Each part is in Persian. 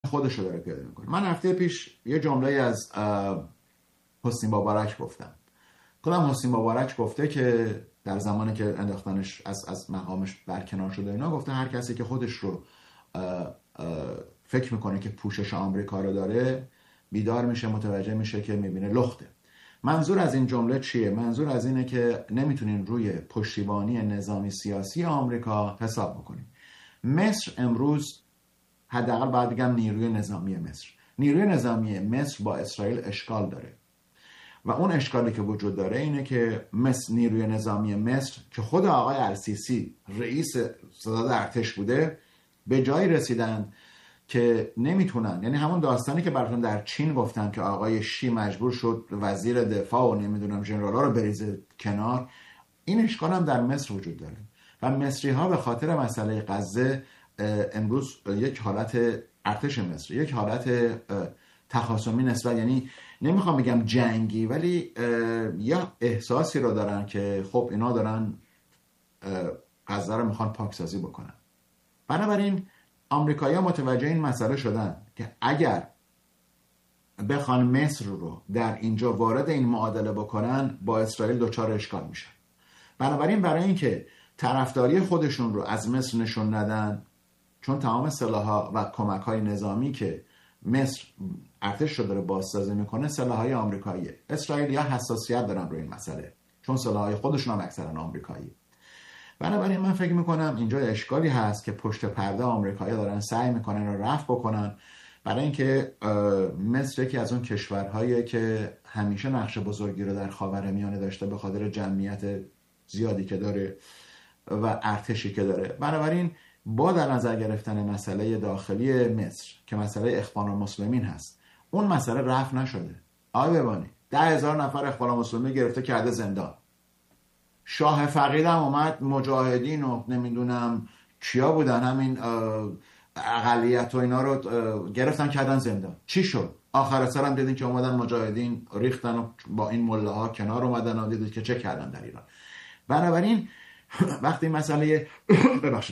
خودش رو داره پیاده میکنه. من هفته پیش یه جمله از حسین مبارک گفتم. حسین مبارک گفته که در زمانی که انداختنش از مقامش برکنار شده اینا، گفته هر کسی که خودش رو فکر میکنه که پوشش آمریکا رو داره بیدار میشه، متوجه میشه که میبینه لخته. منظور از این جمله چیه؟ منظور از اینه که نمیتونین روی پشتیبانی نظامی سیاسی آمریکا حساب بکنین. مصر امروز، حداقل باید بگم نیروی نظامی مصر با اسرائیل اشکال داره و اون اشکالی که وجود داره اینه که نیروی نظامی مصر که خود آقای السیسی رئیس ستاد ارتش بوده، به جایی رسیدن که نمیتونن، یعنی همون داستانی که براتون در چین گفتم که آقای شی مجبور شد وزیر دفاع و نمیدونم ژنرالا رو بریزه کنار، این اشکال هم در مصر وجود داره و مصری ها به خاطر مسئله غزه امروز یک حالت ارتش مصر، یک حالت تخاصمی نسبت، یعنی نمیخوام بگم جنگی، ولی یا احساسی رو دارن که خب اینا دارن غزه رو میخوان پاکسازی بکنن. بنابراین آمریکایی‌ها متوجه این مسئله شدن که اگر بخوان مصر رو در اینجا وارد این معادله بکنن، با اسرائیل دچار اشکال میشن. بنابراین برای اینکه طرفداری خودشون رو از مصر نشون ندن، چون تمام سلاح‌ها و کمک‌های نظامی که مصر ارتش رو داره بازسازی میکنه سلاح‌های آمریکاییه. اسرائیلی‌ها حساسیت دارن روی این مسئله چون سلاح‌های خودشون هم اکثرا آمریکایی. بنابراین من فکر میکنم اینجا اشکالی هست که پشت پرده آمریکایی‌ها دارن سعی میکنن رو رفع بکنن، برای اینکه مصر یکی از اون کشورهایی که همیشه نقش بزرگی رو در خاورمیانه داشته به خاطر جمعیت زیادی که داره و ارتشی که داره. بنابراین با در نظر گرفتن مسئله داخلی مصر که مسئله اخوان المسلمین هست، اون مسئله رفع نشده. آقای ببانی 10,000 نفر اخوان المسلمین گرفته کرده زندان. شاه فقید هم اومد مجاهدین و نمیدونم کیا بودن، همین اقلیت و اینا رو گرفتن کردن زندان. چی شد؟ آخر سر هم دیدین که اومدن مجاهدین ریختن و با این مله ها کنار اومدن و دیدید که چه کردن در ایران. بنابراین وقتی مسئله ببخشید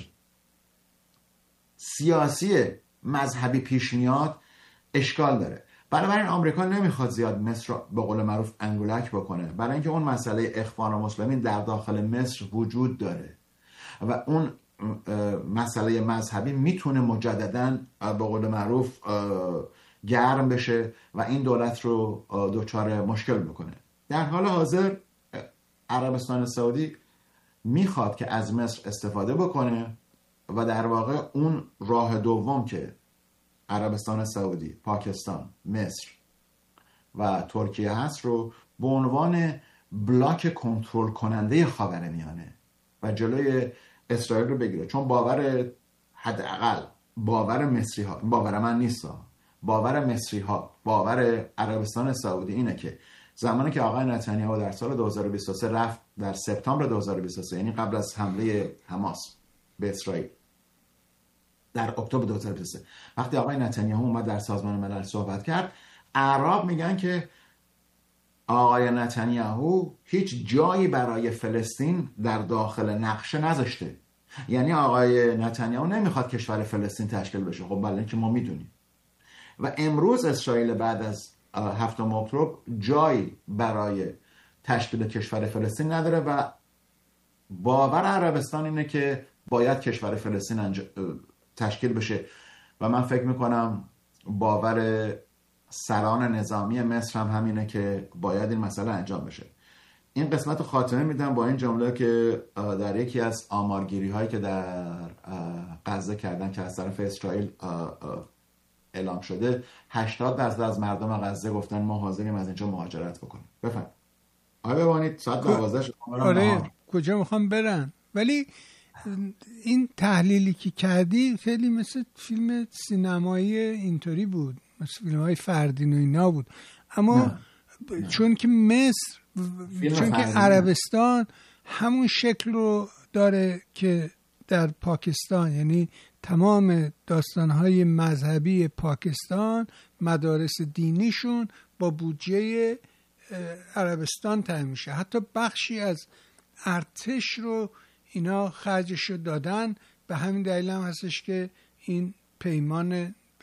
سیاسی مذهبی پیش میاد اشکال داره. بنابراین آمریکا نمیخواد زیاد مصر رو به قول معروف انگولک بکنه، برای اینکه اون مسئله اخوان المسلمین در داخل مصر وجود داره و اون مسئله مذهبی میتونه مجدداً به قول معروف گرم بشه و این دولت رو دچار مشکل بکنه. در حال حاضر عربستان سعودی میخواد که از مصر استفاده بکنه و در واقع اون راه دوم که عربستان سعودی، پاکستان، مصر و ترکیه هست رو به عنوان بلاک کنترل کننده خاورمیانه و جلوی اسرائیل رو بگیره. چون حداقل باور مصری ها، باور من نیست، باور مصری ها، باور عربستان سعودی اینه که زمانی که آقای نتانیاهو در سال 2023 رفت در سپتامبر 2023، یعنی قبل از حمله حماس به اسرائیل در اکتبر 2023، وقتی آقای نتانیاهو اومد در سازمان ملل صحبت کرد، اعراب میگن که آقای نتانیاهو هیچ جایی برای فلسطین در داخل نقشه نذاشته. یعنی آقای نتانیاهو نمیخواد کشور فلسطین تشکیل بشه. خب بله که ما میدونیم. و امروز اسرائیل بعد از 7 اکتبر جایی برای تشکیل کشور فلسطین نداره و باور عربستان اینه که باید کشور فلسطین تشکیل بشه و من فکر میکنم باور سران نظامی مصر هم همینه که باید این مسئله انجام بشه. این قسمت خاتمه میدم با این جمله که در یکی از آمارگیری هایی که در غزه کردن که از طرف اسرائیل اعلام شده، 80% از مردم غزه گفتن ما حاضریم از اینجا مهاجرت بکنیم. بفرمایید. آقای ببانید ساعت 12 شد. آره کجا میخوام برن؟ ولی این تحلیلی که کردی خیلی مثل فیلم سینمایی اینطوری بود، مثل فیلم های فردین و اینا بود. اما نه. چون که مصر، چون که عربستان همون شکل رو داره که در پاکستان، یعنی تمام داستانهای مذهبی پاکستان مدارس دینیشون با بودجه عربستان تامین میشه. حتی بخشی از ارتش رو اینا خرجش رو دادن. به همین دلیل هم هستش که این پیمان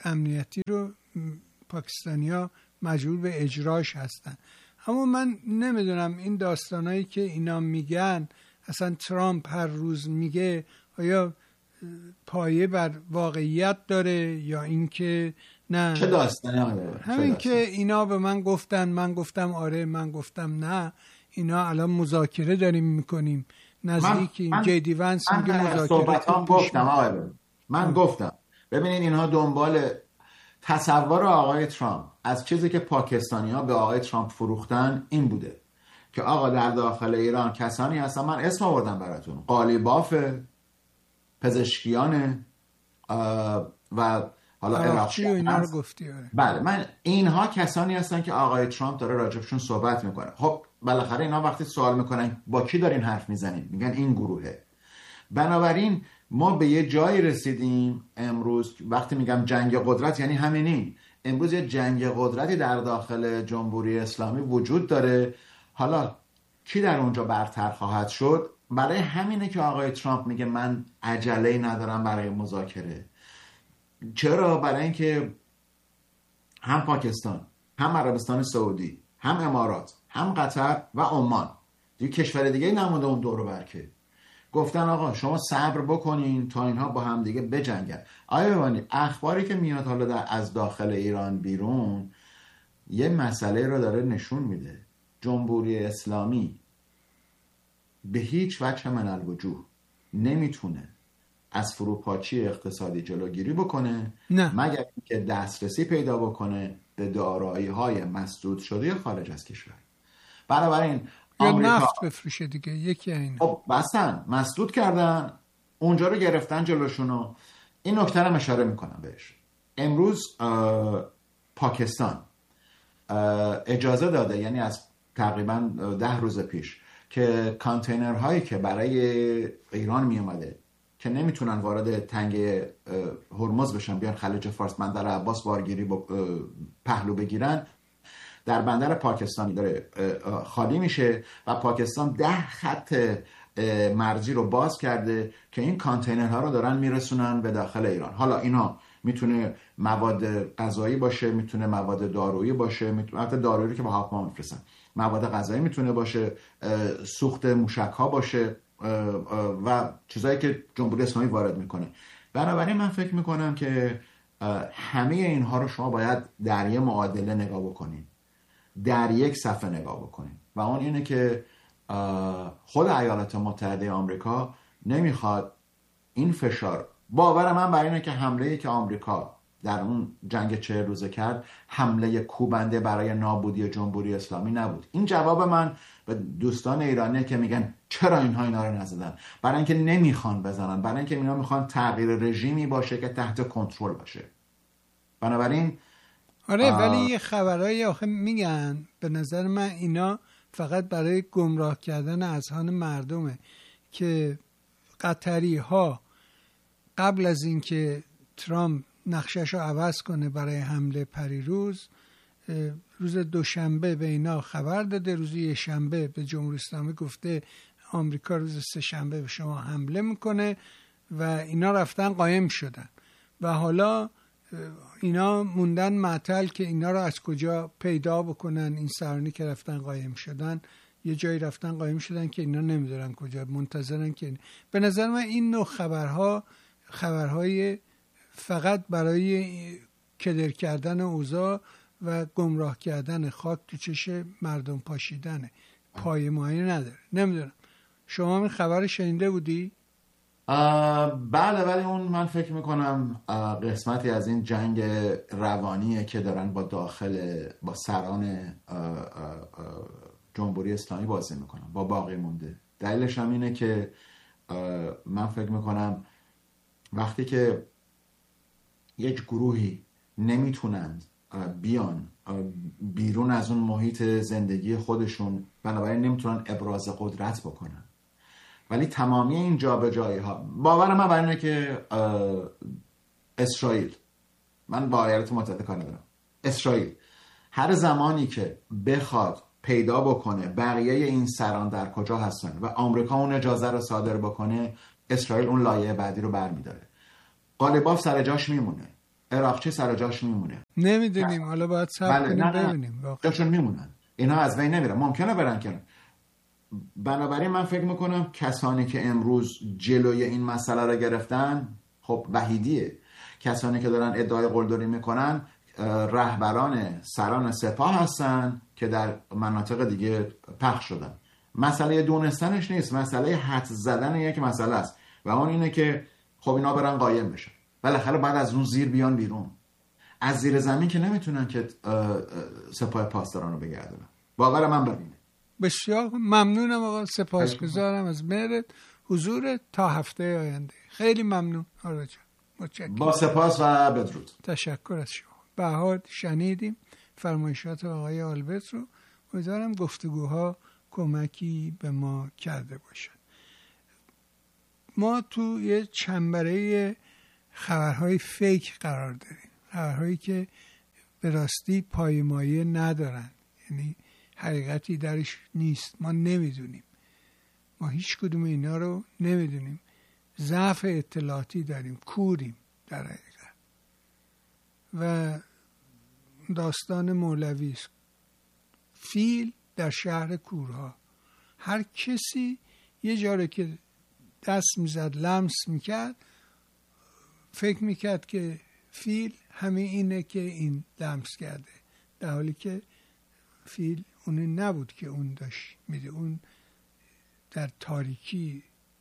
امنیتی رو پاکستانیا مجبور به اجراش هستن. اما من نمیدونم این داستانایی که اینا میگن اصلا ترامپ هر روز میگه آیا پایه بر واقعیت داره یا اینکه نه. چه داستانی داره؟ همین که اینا به من گفتن، من گفتم آره، من گفتم نه، اینا الان مذاکره داریم میکنیم نزدیکیم. جیدی ونس میگه مذاکره صحبتام گفتم آقای من گفتم ببینید اینها دنبال تصور آقای ترامپ از چیزی که پاکستانی‌ها به آقای ترامپ فروختن این بوده که آقا در داخل ایران کسانی هستن، من اسم آوردم براتون، قالیباف، پزشکیان و حالا عراقچی و اینا رو گفتی. بله، من اینها کسانی هستن که آقای ترامپ داره راجبشون صحبت میکنه. خب بالاخره اینا وقتی سوال میکنن با کی دارین حرف میزنین، میگن این گروهه. بنابراین ما به یه جایی رسیدیم امروز، وقتی میگم جنگ قدرت یعنی همینی، امروز یه جنگ قدرتی در داخل جمهوری اسلامی وجود داره. حالا کی در اونجا برتر خواهد شد؟ برای همینه که آقای ترامپ میگه من عجله ندارم برای مذاکره. چرا؟ برای اینکه هم پاکستان، هم عربستان سعودی، هم امارات، هم قطر و عمان، دیگه کشور دیگه نمونده اون دور و بر که گفتن آقا شما صبر بکنین تا اینها با هم دیگه بجنگن. آیا ببینید اخباری که میاد حالا از داخل ایران بیرون یه مسئله رو داره نشون میده. جمهوری اسلامی به هیچ وجه من الوجوه نمیتونه از فروپاشی اقتصادی جلوگیری بکنه مگر اینکه دسترسی پیدا بکنه به دارایی‌های مسدود شده خارج از کشور. بنابراین آمریکا نفت بفروشه دیگه، یکی اینه. خب بسن مسدود کردن اونجا رو، گرفتن جلوشونو. این نکته رو اشاره میکنم بهش. امروز پاکستان اجازه داده، یعنی از تقریبا 10 روز پیش، که کانتینرهایی که برای ایران می اومده که نمیتونن وارد تنگ هرمز بشن بیان خلیج فارس، بندر عباس بارگیری پهلو بگیرن، در بندر پاکستانی داره خالی میشه و پاکستان 10 خط مرزی رو باز کرده که این کانتینرها رو دارن میرسونن به داخل ایران. حالا اینا میتونه مواد غذایی باشه، میتونه مواد دارویی باشه، میتونه حتی دارویی که با هاپما میفرستن، مواد غذایی میتونه باشه، سوخت موشک ها باشه و چیزایی که جمهوری اسلامی وارد میکنه. بنابراین من فکر میکنم که همه اینها رو شما باید در یه معادله نگاه بکنین، در یک صفحه نگاه بکنین، و اون اینه که خود ایالات متحده آمریکا نمیخواد این فشار، باور من بر اینه که حمله‌ای که آمریکا در اون جنگ 40 روزه کرد حمله کوبنده برای نابودی جمهوری اسلامی نبود. این جواب من به دوستان ایرانی که میگن چرا اینا رو نزدن، برای اینکه نمیخوان بزنن، برای اینکه اینا میخوان تغییر رژیمی باشه که تحت کنترل باشه. بنابراین آره ولی یه خبرایی آخه میگن، به نظر من اینا فقط برای گمراه کردن اذهان مردمه که قطری ها قبل از اینکه ترامپ نقشه‌شو عوض کنه برای حمله پریروز، روز دوشنبه به اینا خبر داده، روز یه شنبه به جمهوری اسلامی گفته آمریکا روز سه شنبه به شما حمله میکنه و اینا رفتن قایم شدن و حالا اینا موندن معطل که اینا رو از کجا پیدا بکنن. این سرانی که رفتن قایم شدن یه جایی رفتن قایم شدن که اینا نمیدونن کجا، منتظرن که به نظر من این نوع خبرهای فقط برای کدر کردن اوضاع و گمراه کردن خاک تو چش مردم پاشیدنه، پایه‌مایی نداره. نمیدونم شما این خبر شنیده بودی؟ بله، ولی اون من فکر میکنم قسمتی از این جنگ روانیه که دارن با سران جمهوری اسلامی بازی میکنن، با باقی مونده. دلیلش هم اینه که من فکر میکنم وقتی که یک گروهی نمیتونند بیان بیرون از اون محیط زندگی خودشون، بنابراین نمیتونن ابراز قدرت بکنن، ولی تمامی این جابجایی ها، باور من بر اینه که اسرائیل، من با ایالات متحده کار ندارم، اسرائیل هر زمانی که بخواد پیدا بکنه بقیه این سران در کجا هستن و آمریکا اون اجازه رو صادر بکنه، اسرائیل اون لایه بعدی رو برمیداره. قالیباف سر جاش میمونه، عراقچی سر جاش میمونه. نمیدونیم، حالا باید صبر کنیم ببینیم. جاشون میمونن، اینا از بین نمیرن. ممکنه برن کنن. بنابراین من فکر میکنم کسانی که امروز جلوی این مسئله رو گرفتن، خب وحیدیه، کسانی که دارن ادعای قلدری میکنن رهبران سران سپاه هستن که در مناطق دیگه پخش شدن. مسئله دونستنش نیست، مسئله حدس زدن یک مسئله است و اون اینه که خب اینا برن قایم بشن، بالاخره بعد از اون زیر بیان بیرون. از زیر زمین که نمیتونن که سپاه پاسداران رو بگردونن. باور من ببینه. بسیار ممنونم آقا، سپاسگزارم از مهرت، حضورت. تا هفته آینده خیلی ممنون آقا جان. متشکرم. با سپاس و بدرود. تشکر از شما. بهار شنیدیم فرمایشات آقای آلبرت رو. امیدوارم گفتگوها کمکی به ما کرده باشن. ما تو یه چنبره خبرهای فیک قرار داریم، خبرهایی که به راستی پایه‌مایه ندارن، یعنی حقیقتی درش نیست. ما نمیدونیم، ما هیچ کدوم اینا رو نمیدونیم. ضعف اطلاعاتی داریم، کوریم در حقیقت. و داستان مولوی است، فیل در شهر کورها. هر کسی یه جاره که دست میزد لمس میکرد فکر میکرد که فیل همین اینه که این لمس کرده، در حالی که فیل اونه نبود که اون داشت میده. اون در تاریکی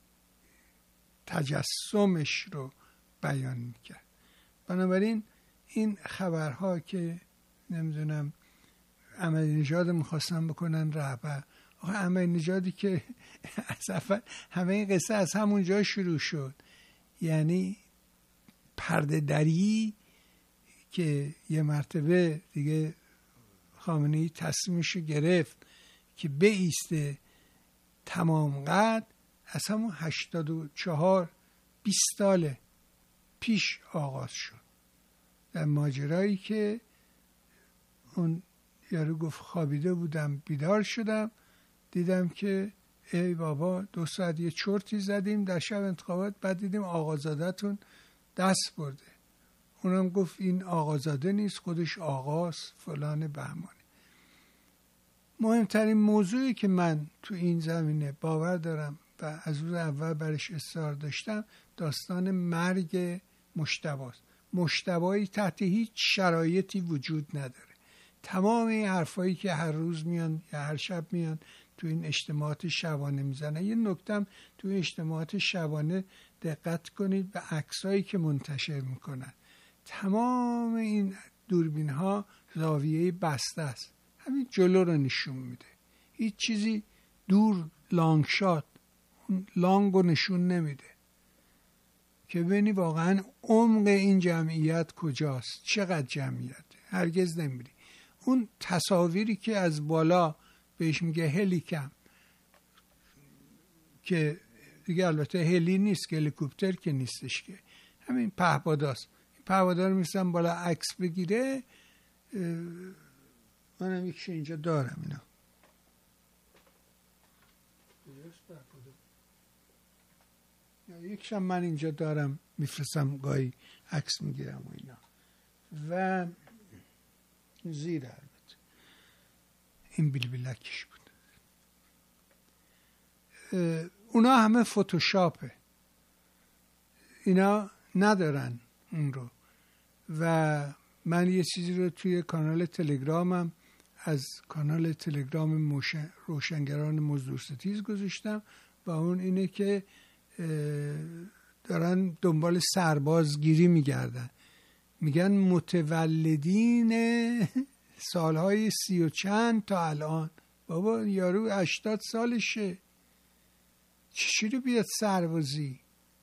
تجسمش رو بیان میکرد. بنابراین این خبرها که نمیدونم احمدی نژاد میخواستن بکنن رهبر، آخه احمدی نژادی که از اول همه این قصه از همون جا شروع شد، یعنی پرده دری که یه مرتبه دیگه خامنه‌ای تصمیمش گرفت که بایسته تمام قد، از همون 84 20 سال پیش آغاز شد. در ماجرایی که اون یارو گفت خوابیده بودم بیدار شدم دیدم که ای بابا 2 ساعت یه چرتی زدیم در شب انتخابات، بعد دیدیم آقازاده‌تون دست برده. اونم گفت این آقازاده نیست، خودش آقاست فلان بهمانه. مهمترین موضوعی که من تو این زمینه باور دارم و از روز اول برش اصرار داشتم داستان مرگ مجتبی‌ست. مجتبی تحت هیچ شرایطی وجود نداره. تمام این حرفایی که هر روز میان یا هر شب میان تو این اجتماعات شبانه میزنن. یه نکتم تو این اجتماعات شبانه دقت کنید به عکسایی که منتشر میکنن. تمام این دوربین ها زاویه بسته است، همین جلو رو نشون میده، هیچ چیزی دور لانگ شات اون لانگ رو نشون نمیده که ببینی واقعا عمق این جمعیت کجاست، چقدر جمعیت. هرگز نمیری اون تصاویری که از بالا بهش میگه هلیکم، که دیگه البته هلی نیست که هلیکوپتر که نیستش، که همین پهپاداست. پهپادا رو میستن بالا عکس بگیره. منم یکش اینجا دارم اینا. یکشم من اینجا دارم میفرستم گاهی عکس میگیرم و اینا. و زیر البته این بیلبیلکش بود. اونا همه فتوشاپه، اینا ندارن اون رو. و من یه چیزی رو توی کانال تلگرامم از کانال تلگرام روشنگران مزدور ستیز گذاشتم و اون اینه که دارن دنبال سربازگیری میگردن. میگن متولدین سالهای 30 و چند تا الان. بابا یارو 80 سالشه، چجوری بیاد سربازی؟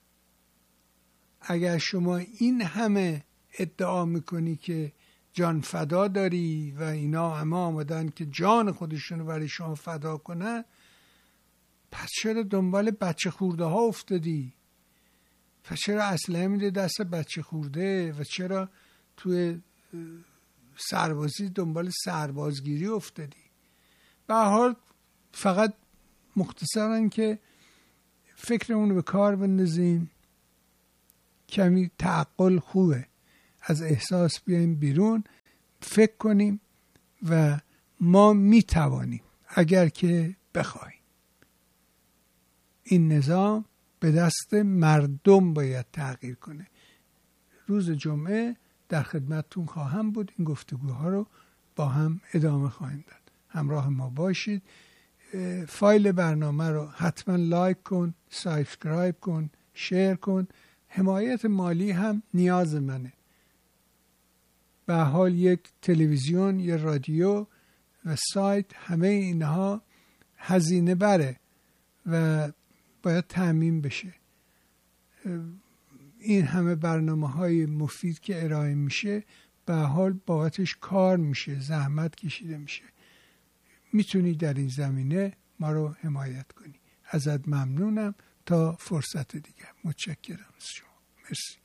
اگر شما این همه ادعا میکنی که جان فدا داری و اینا همه آمدن که جان خودشونو برای شما فدا کنن، پس چرا دنبال بچه خورده ها افتادی؟ پس چرا اسلحه میده دست بچه خورده؟ و چرا توی سربازی دنبال سربازگیری افتادی؟ به هر حال فقط مختصرا که فکرمون رو به کار بندازیم، کمی تعقل خوبه. از احساس بیایم بیرون، فکر کنیم و ما میتوانیم اگر که بخوایم. این نظام به دست مردم باید تغییر کنه. روز جمعه در خدمتتون خواهم بود. این گفتگوها رو با هم ادامه خواهیم داد. همراه ما باشید. فایل برنامه رو حتما لایک کن، سابسکرایب کن، شیر کن. حمایت مالی هم نیاز منه. به حال یک تلویزیون، یک رادیو و سایت، همه اینها هزینه بره و باید تامین بشه. این همه برنامه‌های مفید که ارائه میشه به حال بابتش کار میشه، زحمت کشیده میشه. میتونی در این زمینه ما رو حمایت کنی. ازت ممنونم. تا فرصت دیگه. متشکرم از شما. مرسی.